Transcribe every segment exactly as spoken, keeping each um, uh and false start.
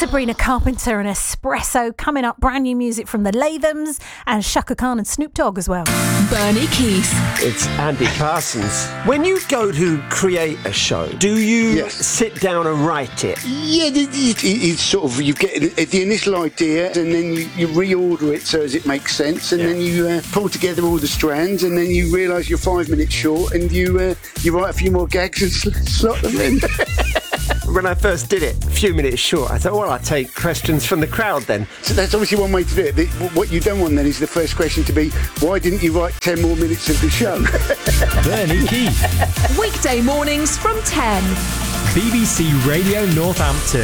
Sabrina Carpenter and Espresso coming up. Brand new music from the Lathams and Shaka Khan and Snoop Dogg as well. Bernie Keith. It's Andy Parsons. When you go to create a show, do you Yes. sit down and write it? Yeah, it, it, it's sort of, you get the, the initial idea and then you, you reorder it so as it makes sense, and Yeah. then you uh, pull together all the strands, and then you realise you're five minutes short, and you uh, you write a few more gags and sl- slot them in. When I first did it, a few minutes short, I thought, well, I'll take questions from the crowd then. So that's obviously one way to do it. The, what you don't want then is the first question to be, why didn't you write ten more minutes of the show? Bernie Keith. Weekday mornings from ten. B B C Radio Northampton.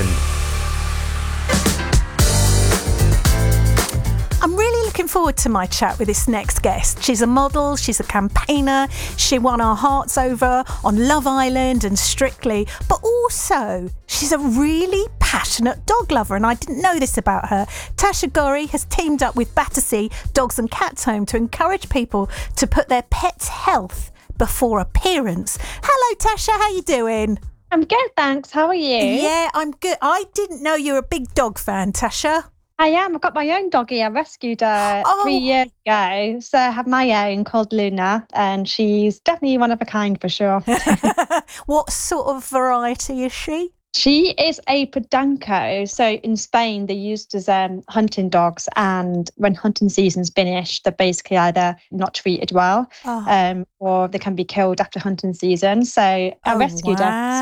I'm really looking forward to my chat with this next guest. She's a model, she's a campaigner, she won our hearts over on Love Island and Strictly, but also she's a really passionate dog lover, and I didn't know this about her. Tasha Gorry has teamed up with Battersea Dogs and Cats Home to encourage people to put their pets' health before appearance. Hello Tasha, how you doing? I'm good, thanks. How are you? Yeah, I'm good. I didn't know you're a big dog fan, Tasha. I am. I've got my own doggy. I rescued her Oh. three years ago. So I have my own called Luna, and she's definitely one of a kind for sure. What sort of variety is she? She is a Podenco. So in Spain, they're used as um, hunting dogs, and when hunting season's finished, they're basically either not treated well, Oh. um, or they can be killed after hunting season. So I Oh, rescued her.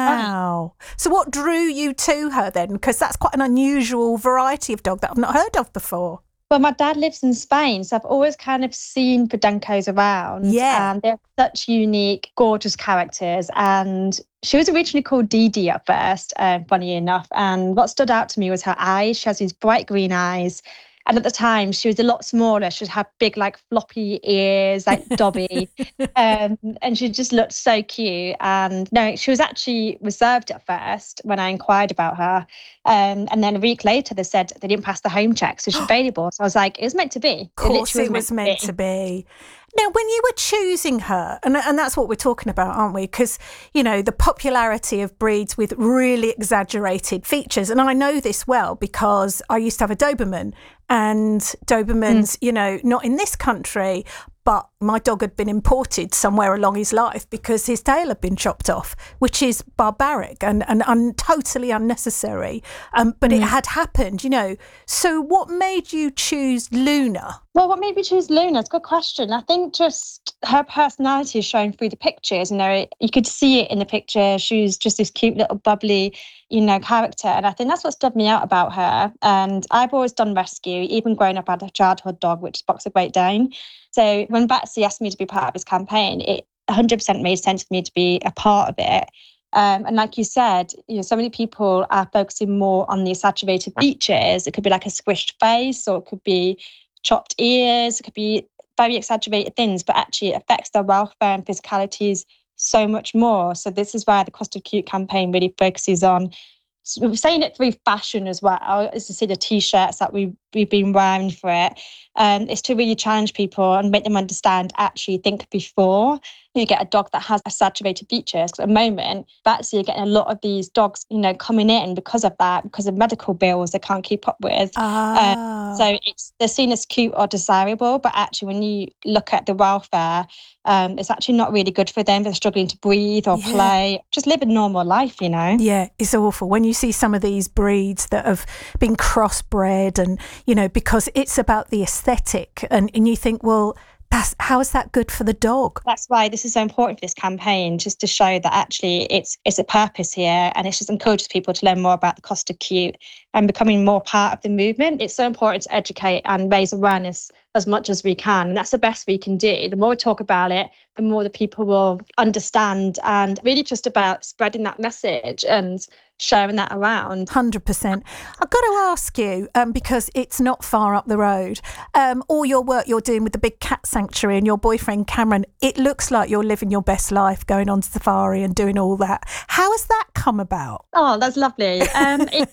wow. So what drew you to her then? Because that's quite an unusual variety of dog that I've not heard of before. Well, my dad lives in Spain, so I've always kind of seen Podencos around. Yeah. And they're such unique, gorgeous characters. And she was originally called Dee Dee at first, uh, funny enough. And what stood out to me was her eyes. She has these bright green eyes. And at the time, she was a lot smaller. She had big, like, floppy ears, like Dobby. um, and she just looked so cute. And no, she was actually reserved at first when I inquired about her. Um, and then a week later, they said they didn't pass the home check, so she's available. So I was like, it was meant to be. Of course literally it was meant to be. Now, when you were choosing her, and, and that's what we're talking about, aren't we? Because, you know, the popularity of breeds with really exaggerated features. And I know this well because I used to have a Doberman, and Dobermans, mm. you know, not in this country, but my dog had been imported somewhere along his life because his tail had been chopped off, which is barbaric and, and un, totally unnecessary. Um, but mm. it had happened, you know. So what made you choose Luna? Well, what made me choose Luna? It's a good question. I think just her personality is showing through the pictures. You know, you could see it in the picture. She was just this cute little bubbly, you know, character. And I think that's what stood me out about her. And I've always done rescue, even growing up, I had a childhood dog, which is Boxer Great Dane. So when Batsy asked me to be part of his campaign, it one hundred percent made sense for me to be a part of it. Um, and like you said, you know, so many people are focusing more on the exaggerated features. It could be like a squished face, or it could be chopped ears. It could be very exaggerated things, but actually it affects their welfare and physicalities so much more. So this is why the Cost of Cute campaign really focuses on. So we're saying it through fashion as well, as to see the T-shirts that we, we've been wearing for it. Um, it's to really challenge people and make them understand, actually think before you get a dog that has exaggerated features. Because at the moment, Batsy, you're getting a lot of these dogs, you know, coming in because of that, because of medical bills they can't keep up with. Ah. Um, so it's they're seen as cute or desirable, but actually when you look at the welfare, um, it's actually not really good for them. They're struggling to breathe or Yeah. play, just live a normal life, you know. Yeah, it's awful when you see some of these breeds that have been crossbred, and, you know, because it's about the aesthetic, and, and you think, well, that's, how is that good for the dog? That's why this is so important for this campaign, just to show that actually it's it's a purpose here, and it just encourages people to learn more about the Cost of Cute and becoming more part of the movement. It's so important to educate and raise awareness as much as we can, and that's the best we can do. The more we talk about it, the more the people will understand, and really just about spreading that message and sharing that around. one hundred percent. I've got to ask you, um, because it's not far up the road, um, all your work you're doing with the Big Cat Sanctuary and your boyfriend Cameron, it looks like you're living your best life, going on safari and doing all that. How has that come about? Oh, that's lovely. Um, it,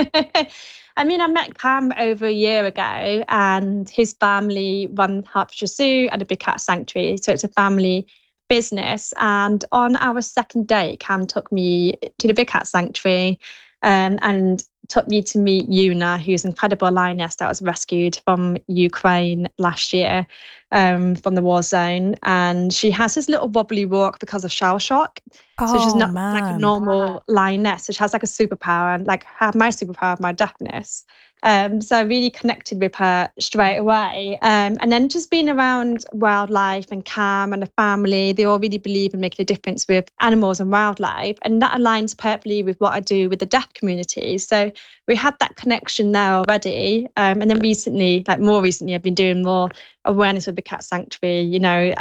I mean, I met Cam over a year ago, and his family run Hertfordshire Zoo and a Big Cat Sanctuary. So it's a family business. And on our second date, Cam took me to the Big Cat Sanctuary, um, and took me to meet Yuna, who's an incredible lioness that was rescued from Ukraine last year, um, from the war zone. And she has this little wobbly walk because of shell shock. Oh, so she's not man. like a normal lioness. So she has like a superpower, and like have my superpower of my deafness. Um, so I really connected with her straight away. Um, and then just being around wildlife and Cam and the family, they all really believe in making a difference with animals and wildlife. And that aligns perfectly with what I do with the deaf community. So we had that connection there already. Um, and then recently, like more recently, I've been doing more awareness with the Cat Sanctuary. You know,